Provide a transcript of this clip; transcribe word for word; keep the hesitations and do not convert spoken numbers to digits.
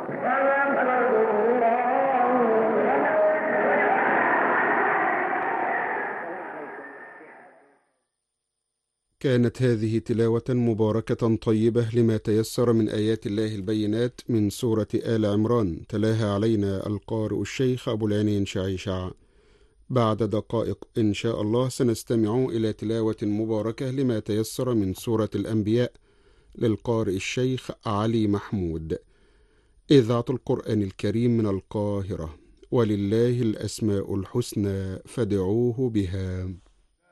كانت هذه تلاوة مباركة طيبة لما تيسر من آيات الله البينات من سورة آل عمران، تلاها علينا القارئ الشيخ أبو العينين شعيشع. بعد دقائق إن شاء الله سنستمع إلى تلاوة مباركة لما تيسر من سورة الأنبياء للقارئ الشيخ علي محمود. إذاعة القرآن الكريم من القاهرة، ولله الأسماء الحسنى فادعوه بها.